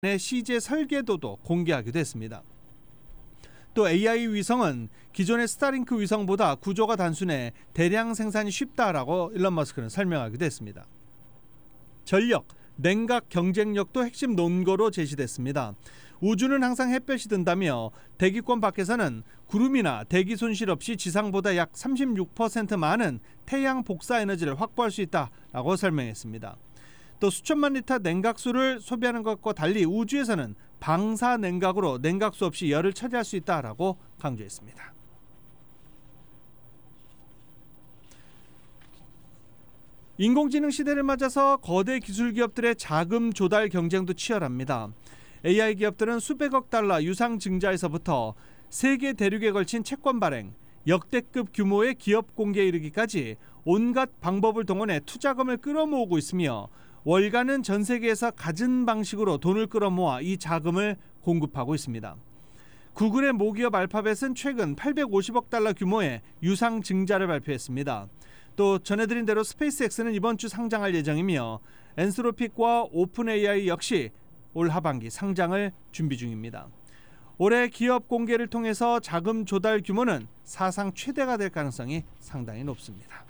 시제 설계도도 공개하기도 했습니다. 또 AI 위성은 기존의 스타링크 위성보다 구조가 단순해 대량 생산이 쉽다라고 일론 머스크는 설명하기도 했습니다. 전력, 냉각 경쟁력도 핵심 논거로 제시됐습니다. 우주는 항상 햇볕이 든다며 대기권 밖에서는 구름이나 대기 손실 없이 지상보다 약 36% 많은 태양 복사 에너지를 확보할 수 있다라고 설명했습니다. 또 수천만 리터 냉각수를 소비하는 것과 달리 우주에서는 방사 냉각으로 냉각수 없이 열을 처리할 수 있다라고 강조했습니다. 인공지능 시대를 맞아서 거대 기술 기업들의 자금 조달 경쟁도 치열합니다. AI 기업들은 수백억 달러 유상 증자에서부터 세계 대륙에 걸친 채권 발행, 역대급 규모의 기업 공개에 이르기까지 온갖 방법을 동원해 투자금을 끌어모으고 있으며 월가는 전 세계에서 갖은 방식으로 돈을 끌어모아 이 자금을 공급하고 있습니다. 구글의 모기업 알파벳은 최근 850억 달러 규모의 유상 증자를 발표했습니다. 또 전해드린 대로 스페이스X는 이번 주 상장할 예정이며 엔스로픽과 오픈AI 역시 올 하반기 상장을 준비 중입니다. 올해 기업 공개를 통해서 자금 조달 규모는 사상 최대가 될 가능성이 상당히 높습니다.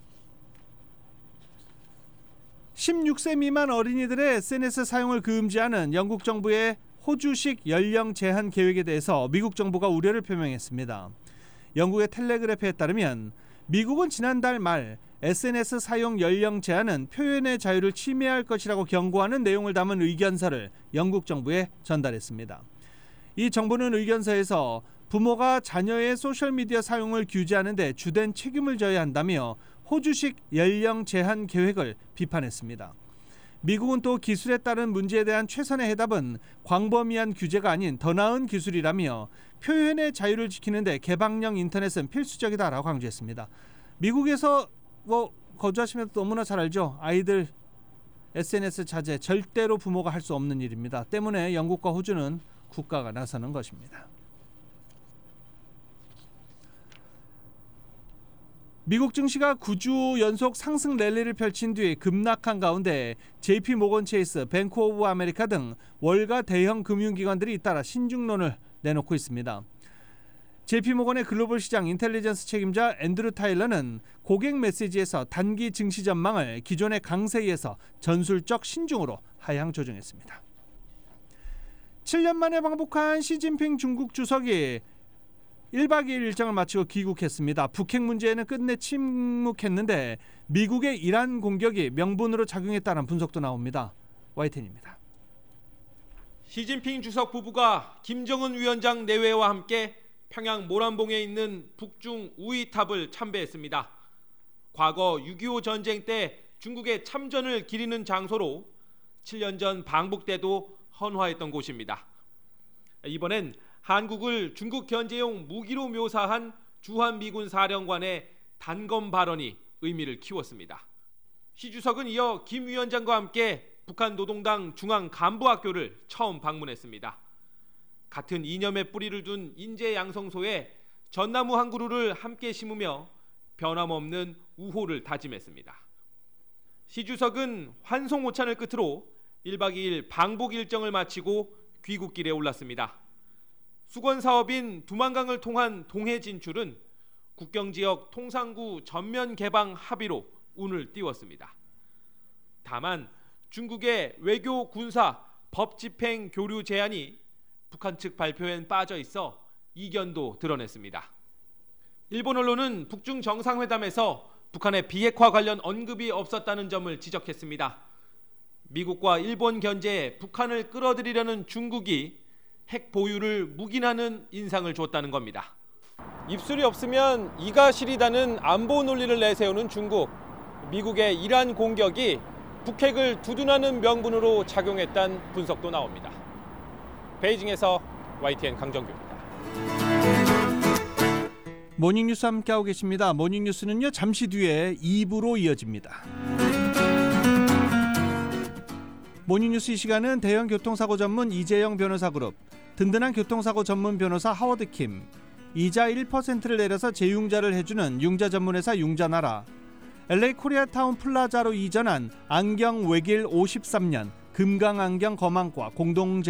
16세 미만 어린이들의 SNS 사용을 금지하는 영국 정부의 호주식 연령 제한 계획에 대해서 미국 정부가 우려를 표명했습니다. 영국의 텔레그래프에 따르면 미국은 지난달 말 SNS 사용 연령 제한은 표현의 자유를 침해할 것이라고 경고하는 내용을 담은 의견서를 영국 정부에 전달했습니다. 이 정부는 의견서에서 부모가 자녀의 소셜미디어 사용을 규제하는 데 주된 책임을 져야 한다며 호주식 연령 제한 계획을 비판했습니다. 미국은 또 기술에 따른 문제에 대한 최선의 해답은 광범위한 규제가 아닌 더 나은 기술이라며 표현의 자유를 지키는 데 개방형 인터넷은 필수적이다라고 강조했습니다. 미국에서 거주하시면 너무나 잘 알죠. 아이들 SNS 자제 절대로 부모가 할 수 없는 일입니다. 때문에 영국과 호주는 국가가 나서는 것입니다. 미국 증시가 9주 연속 상승 랠리를 펼친 뒤 급락한 가운데 JP 모건 체이스, 뱅크 오브 아메리카 등 월가 대형 금융기관들이 잇따라 신중론을 내놓고 있습니다. JP 모건의 글로벌 시장 인텔리전스 책임자 앤드루 타일러는 고객 메시지에서 단기 증시 전망을 기존의 강세에서 전술적 신중으로 하향 조정했습니다. 7년 만에 방북한 시진핑 중국 주석이 1박 2일 일정을 마치고 귀국했습니다. 북핵 문제에는 끝내 침묵했는데 미국의 이란 공격이 명분으로 작용했다는 분석도 나옵니다. YTN입니다. 시진핑 주석 부부가 김정은 위원장 내외와 함께 평양 모란봉에 있는 북중 우이탑을 참배했습니다. 과거 6.25 전쟁 때 중국의 참전을 기리는 장소로 7년 전 방북 때도 헌화했던 곳입니다. 이번엔 한국을 중국 견제용 무기로 묘사한 주한미군 사령관의 단검 발언이 의미를 키웠습니다. 시 주석은 이어 김 위원장과 함께 북한 노동당 중앙간부학교를 처음 방문했습니다. 같은 이념의 뿌리를 둔 인재 양성소에 전나무 한 그루를 함께 심으며 변함없는 우호를 다짐했습니다. 시 주석은 환송오찬을 끝으로 1박 2일 방북 일정을 마치고 귀국길에 올랐습니다. 수건 사업인 두만강을 통한 동해 진출은 국경지역 통상구 전면 개방 합의로 운을 띄웠습니다. 다만 중국의 외교, 군사, 법 집행 교류 제한이 북한 측 발표엔 빠져 있어 이견도 드러냈습니다. 일본 언론은 북중 정상회담에서 북한의 비핵화 관련 언급이 없었다는 점을 지적했습니다. 미국과 일본 견제에 북한을 끌어들이려는 중국이 핵 보유를 묵인하는 인상을 줬다는 겁니다. 입술이 없으면 이가 시리다는 안보 논리를 내세우는 중국. 미국의 이란 공격이 북핵을 두둔하는 명분으로 작용했다는 분석도 나옵니다. 베이징에서 YTN 강정규입니다. 모닝뉴스 함께하고 계십니다. 모닝뉴스는요 잠시 뒤에 2부로 이어집니다. 모닝뉴스 이 시간은 대형 교통사고 전문 이재영 변호사그룹, 든든한 교통사고 전문 변호사 하워드킴, 이자 1%를 내려서 재융자를 해주는 융자 전문회사 융자나라, LA 코리아타운 플라자로 이전한 안경 외길 53년 금강안경 거망과 공동